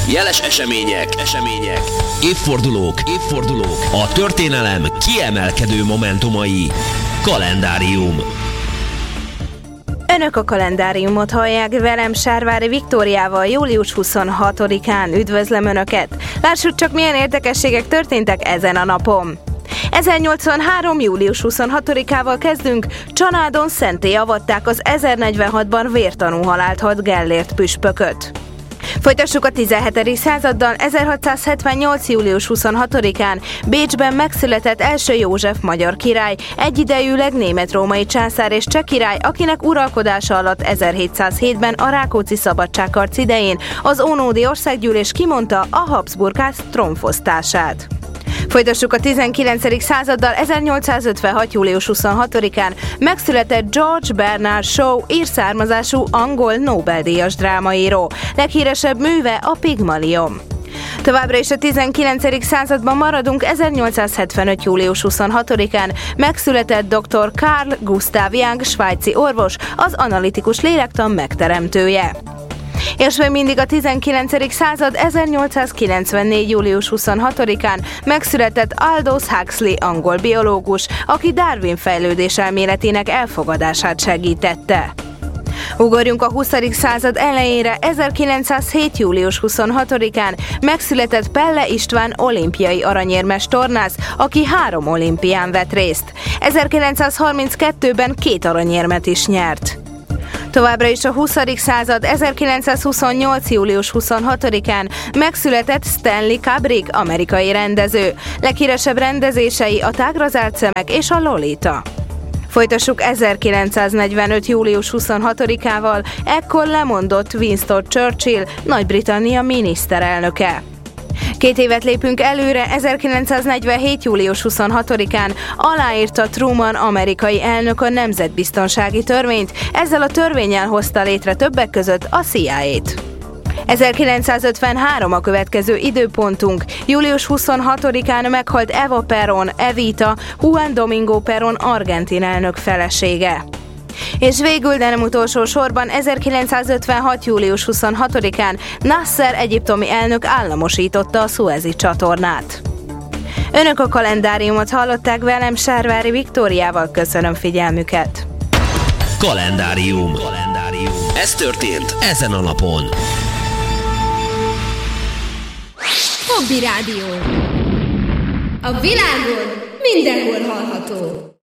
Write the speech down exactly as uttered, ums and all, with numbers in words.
Jeles események, események, évfordulók, évfordulók, a történelem kiemelkedő momentumai. Kalendárium. Önök a kalendáriumot hallják, velem Sárvári Viktóriával július huszonhatodikán. Üdvözlöm Önöket! Lássuk csak, milyen érdekességek történtek ezen a napon. ezernyolcvanhárom. július huszonhatodikával kezdünk. Csanádon szentté avatták az ezernegyvenhatban vértanú halált halt Gellért püspököt. Folytassuk a tizenhetedik századdal. ezerhatszázhetvennyolc. július huszonhatodikán Bécsben megszületett első József magyar király, egyidejűleg német-római császár és cseh király, akinek uralkodása alatt ezerhétszázhétben a Rákóczi szabadságharc idején az Ónódi Országgyűlés kimondta a Habsburg-ház trónfosztását. Folytassuk a tizenkilencedik századdal. ezernyolcszázötvenhat. július huszonhatodikán megszületett George Bernard Shaw, ír származású angol Nobel-díjas drámaíró. Leghíresebb műve a Pigmalion. Továbbra is a tizenkilencedik században maradunk. ezernyolcszázhetvenöt. július huszonhatodikán megszületett dr. Carl Gustav Jung, svájci orvos, az analitikus lélektan megteremtője. És még mindig a tizenkilencedik század. ezernyolcszázkilencvennégy. július huszonhatodikán megszületett Aldous Huxley, angol biológus, aki Darwin fejlődéselméletének elfogadását segítette. Ugorjunk a huszadik század elejére. ezerkilencszázhét. július huszonhatodikán megszületett Pelle István, olimpiai aranyérmes tornász, aki három olimpián vett részt. ezerkilencszázharminckettőben két aranyérmet is nyert. Továbbra is a huszadik század. ezerkilencszázhuszonnyolc. július huszonhatodikán megszületett Stanley Kubrick, amerikai rendező. Leghíresebb rendezései a Tágra zárt szemek és a Lolita. Folytassuk ezerkilencszáznegyvenöt. július huszonhatodikával. Ekkor lemondott Winston Churchill, Nagy-Britannia miniszterelnöke. Két évet lépünk előre. ezerkilencszáznegyvenhét. július huszonhatodikán aláírta Truman amerikai elnök a nemzetbiztonsági törvényt, ezzel a törvénnyel hozta létre többek között a C I A-t. ezerkilencszázötvenhárom a következő időpontunk. július huszonhatodikán meghalt Eva Perón, Evita, Juan Domingo Perón argentin elnök felesége. És végül, de nem utolsó sorban, ezerkilencszázötvenhat. július huszonhatodikán Nasser egyiptomi elnök államosította a Szuezi csatornát. Önök a kalendáriumot hallották, velem Sárvári Viktóriával. Köszönöm figyelmüket! Kalendárium. Kalendárium. Ez történt ezen a napon. Hobby Rádió. A világon mindenhol hallható.